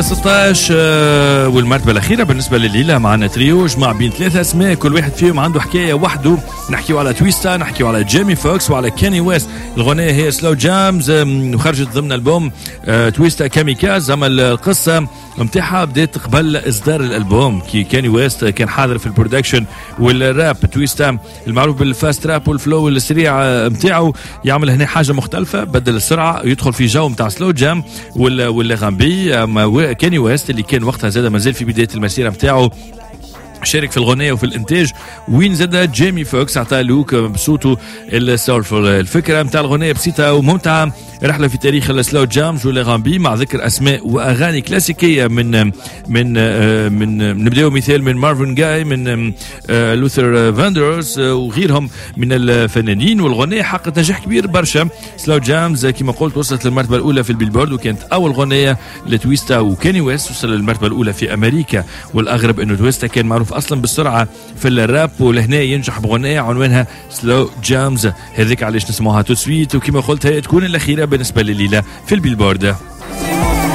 16 والمرتبة الأخيرة بالنسبة لليلة معنا تريو جمع بين 3 أسماء كل واحد فيهم عنده حكاية وحده. نحكيو على تويستا، نحكيو على جيمي فوكس وعلى كاني ويست. الغنية هي سلو جامز وخرجت ضمن ألبوم تويستا كاميكاز. أما القصة متاعها بدأت قبل إصدار الألبوم كي كاني ويست كان حاضر في البرودكشن والراب. تويستا المعروف بالفاست راب والفلو السريع متاعه يعمل هنا حاجة مختلفة، بدل السرعة يدخل في جو متاع سلو جام ولا غامبي. كاني ويست اللي كان وقتها زاد مازال في بداية المسيرة متاعه شارك في الغنية وفي الانتاج. وين زاد جيمي فوكس عطاه لوك بصوته السولفول. الفكرة متاع الغنية بسيطة وممتعة، رحلة في تاريخ السلو جامز والغامبي مع ذكر أسماء وأغاني كلاسيكية من نبدأ مثال من مارفن جاي، من لوثر فاندرز وغيرهم من الفنانين. والغنية حققت نجاح كبير برشا. سلو جامز كما قلت وصلت للمرتبة الأولى في البيلبورد، وكانت أول غنية لتويستا وكاني ويست وصل للمرتبة الأولى في أمريكا. والأغرب أنه تويستا كان معروف أصلا بالسرعة في الراب، ولهنا ينجح بغنية عنوانها سلو جامز. هذيك علاش نسموها تو سويت، وكما قلت هي تكون الأخيرة بالنسبة لليلة في البيلبورد.